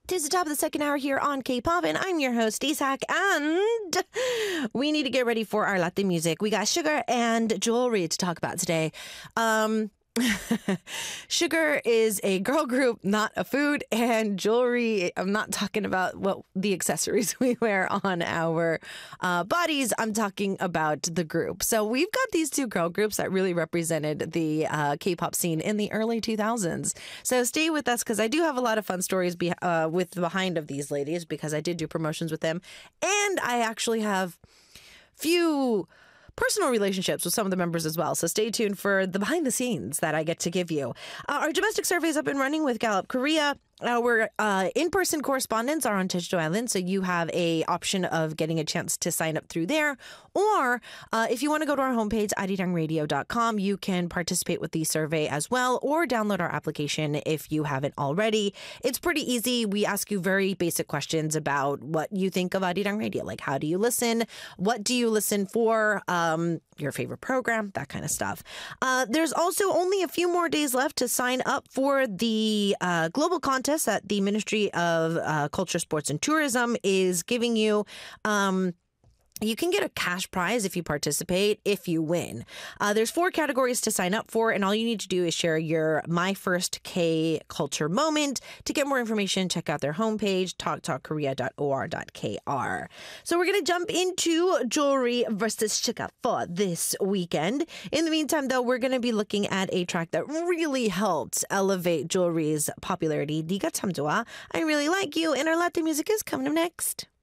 'Tis the top of the second hour here on K-Pop, and I'm your host, Isak, and we need to get ready for our Latin music. We got Sugar and Jewelry to talk about today. Sugar is a girl group, not a food, and Jewelry, I'm not talking about the accessories we wear on our bodies. I'm talking about the group. So we've got these two girl groups that really represented the K-pop scene in the early 2000s. So stay with us because I do have a lot of fun stories with behind of these ladies because I did do promotions with them, and I actually have few personal relationships with some of the members as well. So stay tuned for the behind the scenes that I get to give you. Our domestic survey is up and running with Gallup Korea. Our in-person correspondents are on Jeju Island, so you have a option of getting a chance to sign up through there. Or if you want to go to our homepage, arirangradio.com, you can participate with the survey as well, or download our application if you haven't already. It's pretty easy. We ask you very basic questions about what you think of Arirang Radio, like how do you listen, what do you listen for, your favorite program, that kind of stuff. There's also only a few more days left to sign up for the global contest that the Ministry of Culture, Sports and Tourism is giving you. You can get a cash prize if you participate, if you win. There's 4 categories to sign up for, and all you need to do is share your My First K culture moment. To get more information, check out their homepage, talktalkkorea.or.kr. So we're going to jump into Jewelry versus Sugar for this weekend. In the meantime, though, we're going to be looking at a track that really helped elevate Jewelry's popularity. 네가 참 좋아, I Really Like You, and our Latin music is coming up next.